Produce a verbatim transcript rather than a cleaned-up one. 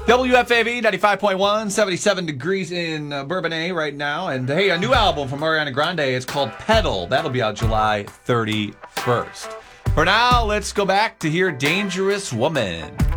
W F A V ninety-five point one, seventy-seven degrees in uh, Bourbonnais right now. And hey, a new album from Ariana Grande. It's called Pedal. That'll be out July thirty-first. For now, let's go back to hear Dangerous Woman.